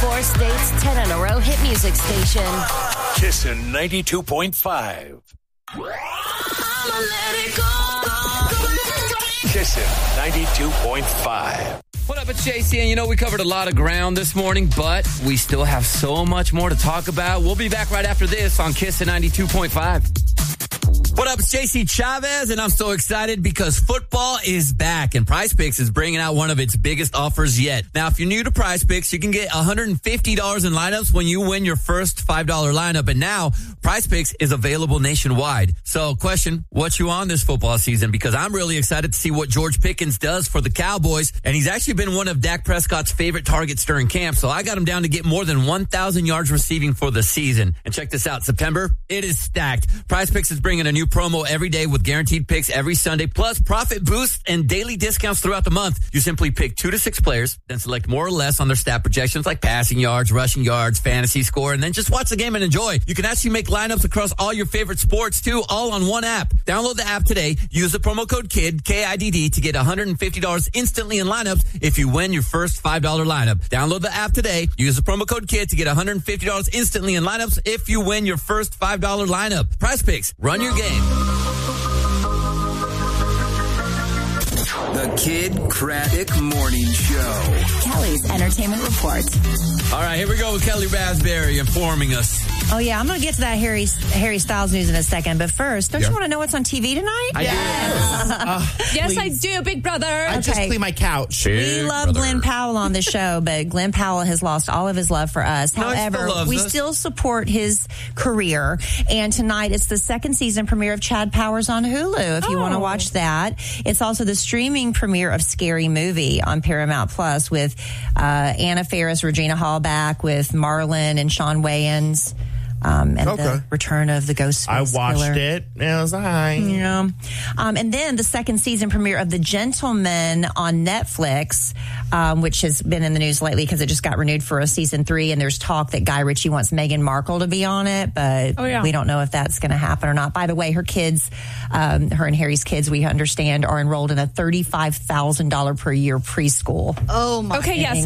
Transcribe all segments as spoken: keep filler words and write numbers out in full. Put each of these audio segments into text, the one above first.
Four states, ten in a row hit music station. Kissin' ninety-two point five. Kissin' ninety-two point five. What up, it's J C, and you know we covered a lot of ground this morning, but we still have so much more to talk about. We'll be back right after this on Kissin' ninety-two point five. What up, it's J C Chavez, and I'm so excited because football is back, and PrizePicks is bringing out one of its biggest offers yet. Now, if you're new to PrizePicks, you can get one hundred fifty dollars in lineups when you win your first five dollars lineup, and now PrizePicks is available nationwide. So, question, what you on this football season? Because I'm really excited to see what George Pickens does for the Cowboys, and he's actually been one of Dak Prescott's favorite targets during camp, so I got him down to get more than one thousand yards receiving for the season. And check this out, September, it is stacked. PrizePicks is bringing a new promo every day with guaranteed picks every Sunday, plus profit boosts and daily discounts throughout the month. You simply pick two to six players, then select more or less on their stat projections like passing yards, rushing yards, fantasy score, and then just watch the game and enjoy. You can actually make lineups across all your favorite sports too, all on one app. Download the app today. Use the promo code KIDD, K I D D, to get one hundred fifty dollars instantly in lineups if you win your first five dollars lineup. Download the app today. Use the promo code KIDD to get one hundred fifty dollars instantly in lineups if you win your first five dollars lineup. PrizePicks, run your game. The Kid Craddock Morning Show. Kelly's Entertainment Report. All right, here we go with Kelly Raspberry informing us. Oh, yeah, I'm going to get to that Harry Harry Styles news in a second. But first, don't yeah. you want to know what's on T V tonight? I yes. do. Uh, yes, I do, Big Brother. I okay. just clean my couch. Big we love brother. Glenn Powell on the show, but Glenn Powell has lost all of his love for us. No, However, still we us. still support his career. And tonight, it's the second season premiere of Chad Powers on Hulu, if you oh. want to watch that. It's also the streaming premiere of Scary Movie on Paramount Plus with uh, Anna Faris, Regina Hall back with Marlon and Sean Wayans. Um, and okay. the return of the Ghostface I watched killer. it. It was all right. Yeah. Um, and then the second season premiere of The Gentleman on Netflix, um, which has been in the news lately because it just got renewed for a season three. And there's talk that Guy Ritchie wants Meghan Markle to be on it, but oh, yeah. we don't know if that's going to happen or not. By the way, her kids, um, her and Harry's kids, we understand, are enrolled in a thirty-five thousand dollars per year preschool. Oh, my Okay, yeah,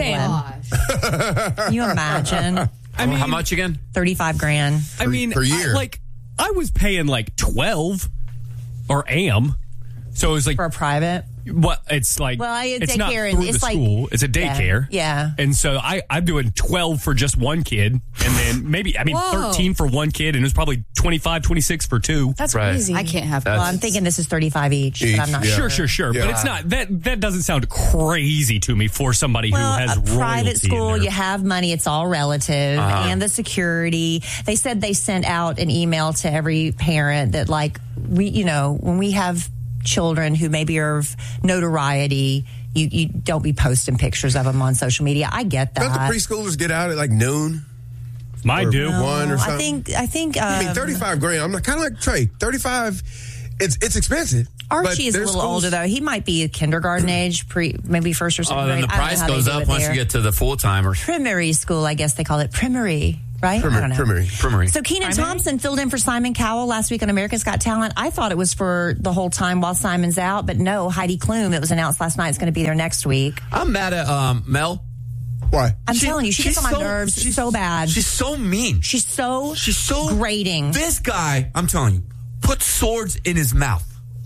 same. Can you imagine? I mean, how much again? thirty-five grand. I mean, per year. I, like, I was paying like twelve or am. So it was like. For a private? What it's like, well, I, it's not daycare, through it's the like, school. It's a daycare. Yeah. yeah. And so I, I'm doing twelve for just one kid. And then maybe, I mean, Whoa. thirteen for one kid. And it was probably twenty-five, twenty-six for two. That's right. crazy. I can't have that. Well, I'm thinking this is thirty-five each, each. but I'm not yeah. sure. Sure, sure, sure. Yeah. But it's not, that that doesn't sound crazy to me for somebody well, who has a royalty private school, in there. you have money, it's all relative. Uh-huh. And the security. They said they sent out an email to every parent that, like, we, you know, when we have children who maybe are of notoriety, you, you don't be posting pictures of them on social media. I get that. Don't the preschoolers get out at like noon? Mine do. No, One or something? I think, I think, um, I mean, thirty-five grand. I'm kind of like Trey. thirty-five, it's it's expensive. Archie is a little schools- older, though. He might be kindergarten age, pre maybe first or second Oh, then grade. the I don't know price how they goes do up it once there. you get to the full-timers. Primary school, I guess they call it. Primary, right? Primary, I don't know. primary. Primary. So Kenan Primary? Thompson filled in for Simon Cowell last week on America's Got Talent. I thought it was for the whole time while Simon's out, but no, Heidi Klum, it was announced last night, is going to be there next week. I'm mad at um, Mel. Why? I'm She- telling you, she gets she's on my so- nerves she's- so bad. She's so mean. She's so She's so grating. This guy, I'm telling you, puts swords in his mouth.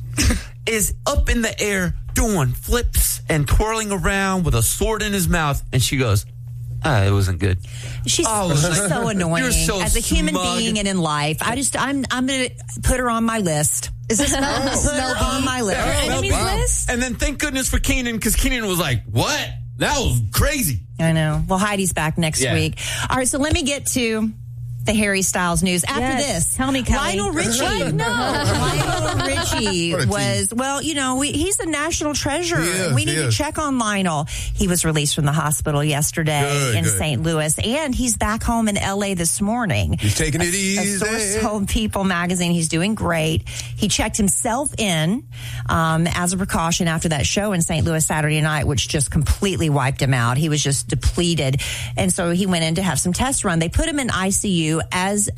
Is up in the air doing flips and twirling around with a sword in his mouth, and she goes, ah, it wasn't good. She's, Oh, she's like, so annoying you're so as a human smug. being and in life. I just, I'm, I'm going to put her on my list. Is this Mel? Put her on my list. Enemies list? And then thank goodness for Kenan, because Kenan was like, what? That was crazy. I know. Well, Heidi's back next Yeah. week. All right, so let me get to the Harry Styles news. After Yes. this, Tell me, Kelly. Lionel Richie. What? No. Lionel Richie What a was, well, you know, we, he's a national treasure. He is, we he need to is. check on Lionel. He was released from the hospital yesterday Good, in good. Saint Louis, and he's back home in L A this morning. He's taking it A easy. source told People magazine he's doing great. He checked himself in um, as a precaution after that show in Saint Louis Saturday night, which just completely wiped him out. He was just depleted. And so he went in to have some tests run. They put him in I C U as a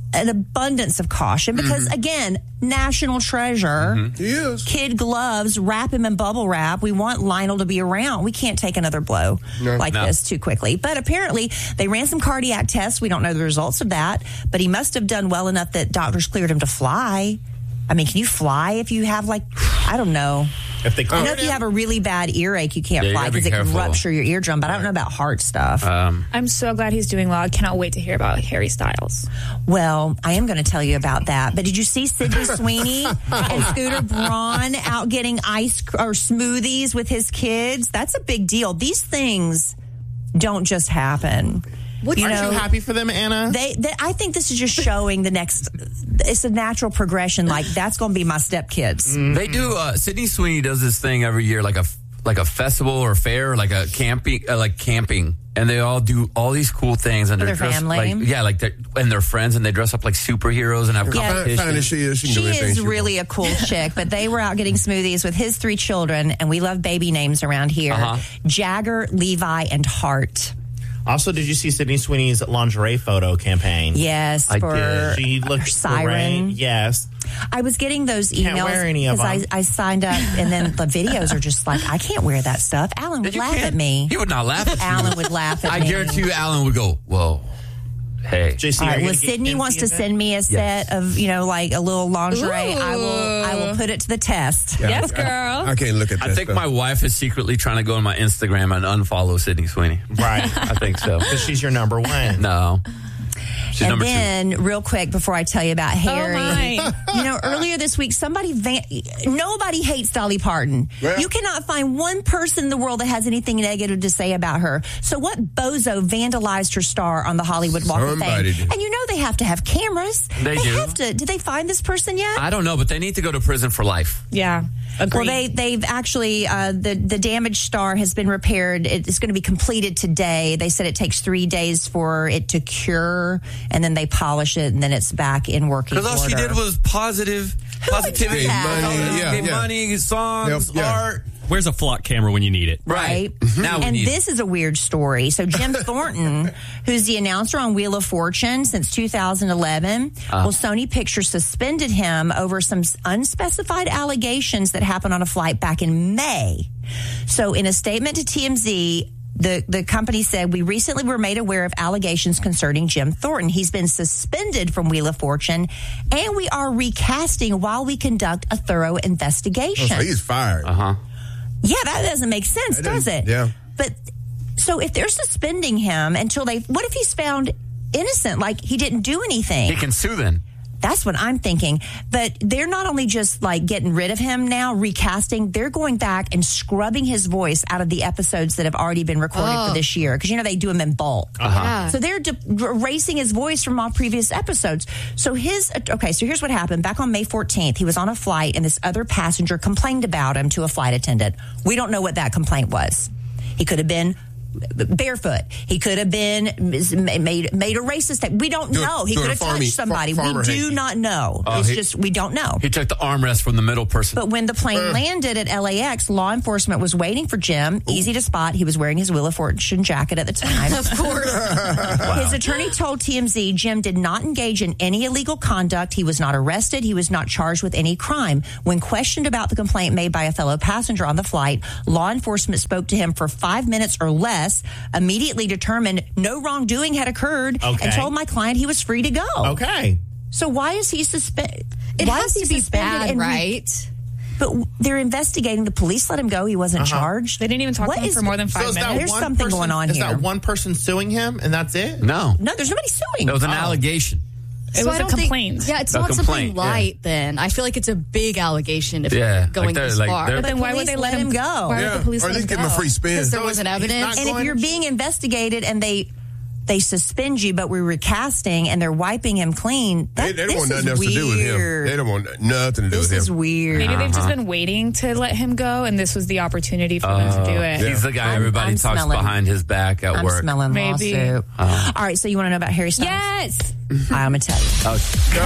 an abundance of caution because, mm-hmm. again, national treasure. Mm-hmm. He is. Kid gloves, wrap him in bubble wrap. We want Lionel to be around. We can't take another blow no. like no. this too quickly. But apparently, they ran some cardiac tests. We don't know the results of that, but he must have done well enough that doctors cleared him to fly. I mean, can you fly if you have, like, I don't know. If they I know if you have a really bad earache, you can't yeah, fly because be it can rupture your eardrum, but I don't know about heart stuff. Um, I'm so glad he's doing well. I cannot wait to hear about Harry Styles. Well, I am going to tell you about that. But did you see Sydney Sweeney and Scooter Braun out getting ice or smoothies with his kids? That's a big deal. These things don't just happen. What, you aren't know, you happy for them, Anna? They, they, I think this is just showing the next. It's a natural progression. Like that's going to be my stepkids. Mm-hmm. They do. Uh, Sydney Sweeney does this thing every year, like a like a festival or fair, like a camping, uh, like camping, and they all do all these cool things and For they're their dressed family. like yeah, like they're, and their friends, and they dress up like superheroes and have Yeah. competition. Fine as she is, she can She do anything is she really wants. a cool chick, but they were out getting smoothies with his three children, and we love baby names around here: Uh-huh. Jagger, Levi, and Hart. Also, did you see Sydney Sweeney's lingerie photo campaign? Yes, I for did. She her looked siren. great. Yes. I was getting those emails Can't wear any of because them. I, I signed up, and then the videos are just like, I can't wear that stuff. Alan would You laugh can't. at me. He would not laugh at you. Alan would laugh at I me. guarantee you, Alan would go, "Whoa, hey." J C, All are right, you well, gonna get Sydney Kim wants to the event? send me a set Yes. of, you know, like a little lingerie. I will, I will put it to the test. Yeah, Yes, I- girl. I, I can't look at that I think stuff. my wife is secretly trying to go on my Instagram and unfollow Sydney Sweeney. Right. I think so. Because she's your number one. No. She's And number then, real quick, before I tell you about Harry, my. you know, earlier this week, somebody, van- nobody hates Dolly Parton. Well- You cannot find one person in the world that has anything negative to say about her. So what bozo vandalized her star on the Hollywood Walk of Somebody Fame? did. And you know they have to have cameras. They do. have to. Did they find this person yet? two. I don't know, but they need to go to prison for life. Yeah. Agreed. Well, they they've actually uh, the the damaged star has been repaired. It's going to be completed today. They said it takes three days for it to cure, and then they polish it, and then it's back in working Because order. all she did was positive, positivity. Gave money, yeah, Gave yeah. money, songs, Yep, yeah. art. Where's a flock camera when you need it? Right. Right. Now we And need this is a weird story. So Jim Thornton, who's the announcer on Wheel of Fortune since two thousand eleven, Uh. well, Sony Pictures suspended him over some unspecified allegations that happened on a flight back in May. So in a statement to T M Z, The, the company said, we recently were made aware of allegations concerning Jim Thornton. He's been suspended from Wheel of Fortune, and we are recasting while we conduct a thorough Oh, investigation. so he's fired. Uh huh. Yeah, that doesn't make sense, That does it? doesn't- yeah. But so if they're suspending him until they, what if he's found innocent, like he didn't do anything? He can sue then. That's what I'm thinking. But they're not only just like getting rid of him now, recasting, they're going back and scrubbing his voice out of the episodes that have already been recorded Oh. for this year. Because, you know, they do them in bulk. Uh-huh. Yeah. So they're de- erasing his voice from all previous episodes. So his, okay, so here's what happened. Back on May fourteenth, he was on a flight and this other passenger complained about him to a flight attendant. We don't know what that complaint was. He could have been barefoot. He could have been made made a racist thing. We don't Doing- know. He doing could have a farmy- touched somebody. far- We farmer do hanky. not know. Oh, it's he- just we don't know. He took the armrest from the middle person. But when the plane landed at L A X, law enforcement was waiting for Jim. Easy to spot. He was wearing his Wheel of Fortune jacket at the time. Of course. His attorney told T M Z Jim did not engage in any illegal conduct. He was not arrested. He was not charged with any crime. When questioned about the complaint made by a fellow passenger on the flight, law enforcement spoke to him for five minutes or less, immediately determined no wrongdoing had occurred, Okay. and told my client he was free to go. Okay. So why is he suspended? It why has is he to be suspended bad, and re- right? But they're investigating. The police let him go. He wasn't Uh-huh. charged. They didn't even talk What to him is- for more than five So is that minutes. There's one something person- going on is here. that one person suing him and that's it? no. No, there's nobody suing. It was an Oh. allegation. It So was I a don't think- complaint. yeah, it's A not complaint, something light then. I feel like it's a big allegation if Yeah, you're like going they're- this like far. they're- But then why would police they let let him him go? Why Yeah. would the police Or let at him least give him a go? free spin. Because there So wasn't he's- he's evidence. not And if going- you're being investigated and they they suspend you, but we're recasting and they're wiping him clean, that, They, they don't this want nothing is else to do with him. weird. They don't want nothing to do This with is him. weird. Maybe they've just Uh-huh. been waiting to let him go, and this was the opportunity for them to do it. Yeah. He's the guy I'm- everybody I'm talks smelling- behind his back at I'm work. smelling Maybe. lawsuit. Uh-huh. All right, so you want to know about Harry Styles? Yes. I'm going to tell you. Oh,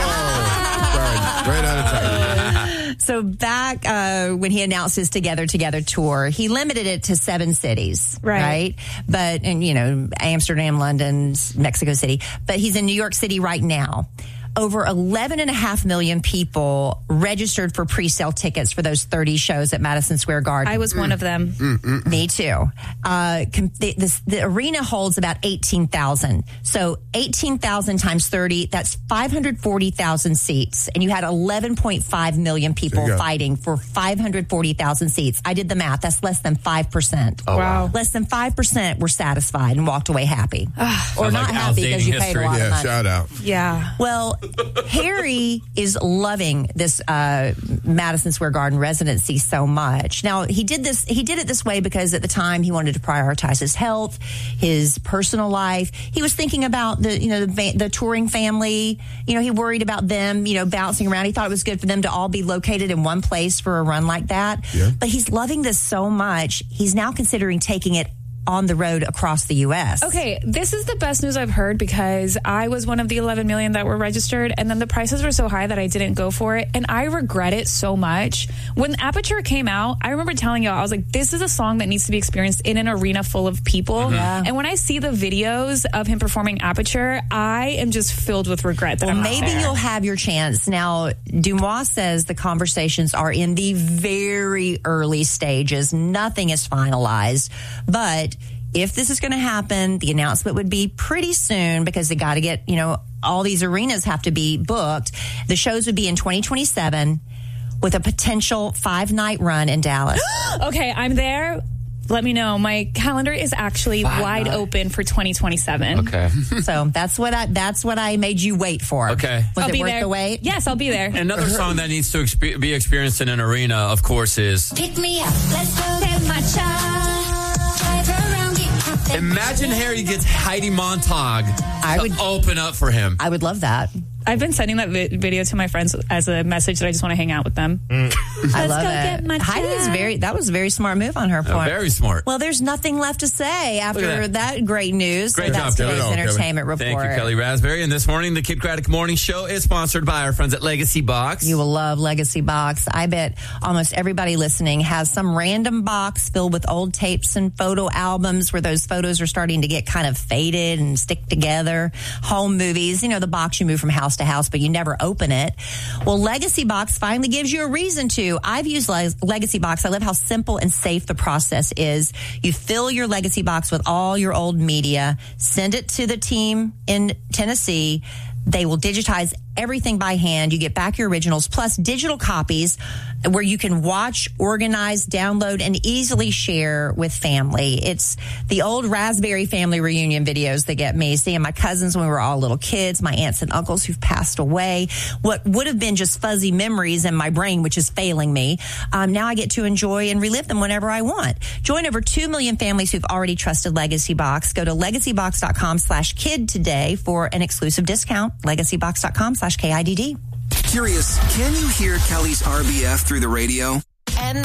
Sorry, right out of time. So back uh, when he announced his Together Together tour, he limited it to seven cities, Right. right? But, and you know, Amsterdam, London, Mexico City. But he's in New York City right now. Over eleven and a half million people registered for pre-sale tickets for those thirty shows at Madison Square Garden. I was mm. one of them. Mm-mm. Me too. Uh, the, this, the arena holds about eighteen thousand. So eighteen thousand times thirty, that's five hundred forty thousand seats. And you had eleven point five million people fighting for five hundred forty thousand seats. I did the math. That's less than five percent. Oh, wow. Less than five percent were satisfied and walked away happy. or not like happy because you history. paid a lot yeah, of money. shout out. Yeah. Well, Harry is loving this uh, Madison Square Garden residency so much. Now, he did this. He did it this way because at the time he wanted to prioritize his health, his personal life. He was thinking about the, you know, the, the touring family. You know, he worried about them, you know, bouncing around. He thought it was good for them to all be located in one place for a run like that. Yeah. But he's loving this so much. He's now considering taking it on the road across the U S. Okay, this is the best news I've heard because I was one of the eleven million that were registered, and then the prices were so high that I didn't go for it, and I regret it so much. When Aperture came out, I remember telling y'all, I was like, this is a song that needs to be experienced in an arena full of people. Mm-hmm. Yeah. And when I see the videos of him performing Aperture, I am just filled with regret that Well, I'm not maybe there. you'll have your chance. Now, Dumois says the conversations are in the very early stages. Nothing is finalized, but if this is going to happen, the announcement would be pretty soon because they got to get, you know, all these arenas have to be booked. The shows would be in twenty twenty-seven with a potential five-night run in Dallas. Okay, I'm there. Let me know. My calendar is actually Five wide night. open for twenty twenty-seven. Okay. So that's what I that's what I made you wait for. Okay. Was I'll it be worth there. the wait? Yes, I'll be there. Another song that needs to expe- be experienced in an arena, of course, is Pick me up, let's go get my child. Drive around, get out. Imagine Harry gets Heidi Montag I to would- open up for him. I would love that. I've been sending that vi- video to my friends as a message that I just want to hang out with them. I Let's love go it. get my Heidi is child. very that was a very smart move on her Uh, part. very smart. Well, there's nothing left to say after at that. that. great news. Great so job, that's Kelly. today's Right on, Kelly. entertainment report. Thank you, Kelly Raspberry. And this morning, the Kid Craddock Morning Show is sponsored by our friends at Legacy Box. You will love Legacy Box. I bet almost everybody listening has some random box filled with old tapes and photo albums where those photos are starting to get kind of faded and stick together. Home movies, you know, the box you move from house to house, but you never open it. Well, Legacy Box finally gives you a reason to. I've used Le- Legacy Box. I love how simple and safe the process is. You fill your Legacy Box with all your old media, send it to the team in Tennessee. They will digitize everything by hand. You get back your originals plus digital copies where you can watch, organize, download, and easily share with family. It's the old Raspberry family reunion videos that get me. Seeing my cousins when we were all little kids, my aunts and uncles who've passed away, what would have been just fuzzy memories in my brain, which is failing me. Um, now I get to enjoy and relive them whenever I want. Join over two million families who've already trusted Legacy Box. Go to legacybox.com slash kid today for an exclusive discount. legacybox.com slash K I D D. Curious, can you hear Kelly's R B F through the radio?